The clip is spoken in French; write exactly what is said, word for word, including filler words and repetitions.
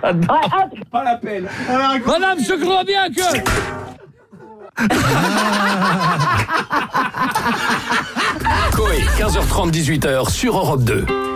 Pas la peine. Madame, je crois bien que... Coé, quinze heures trente, dix-huit heures sur Europe deux.